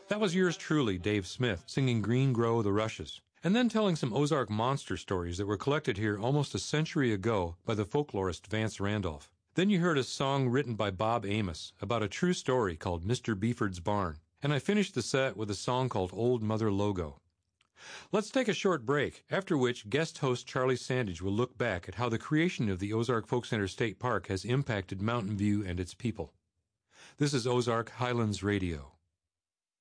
That was yours truly, Dave Smith, singing Green Grow the Rushes, and then telling some Ozark monster stories that were collected here almost a century ago by the folklorist Vance Randolph. Then you heard a song written by Bob Amos about a true story called Mr. Beeford's Barn, and I finished the set with a song called Old Mother Logo. Let's take a short break, after which guest host Charlie Sandage will look back at how the creation of the Ozark Folk Center State Park has impacted Mountain View and its people. This is Ozark Highlands Radio.